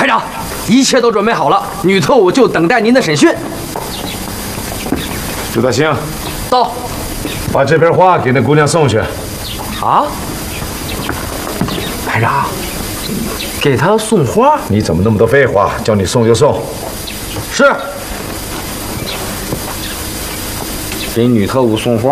排长，一切都准备好了，女特务就等待您的审讯。 刘大兴， 到。 把这边花给那姑娘送去。 啊？排长，给她送花？ 你怎么那么多废话？叫你送就送。 是。给女特务送花。